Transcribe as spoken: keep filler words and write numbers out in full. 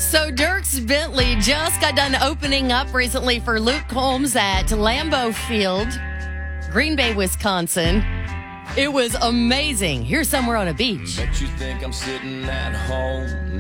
So Dierks Bentley just got done opening up recently for Luke Combs at Lambeau Field, Green Bay, Wisconsin. It was amazing. Here's somewhere on a beach. Bet you think I'm sitting at home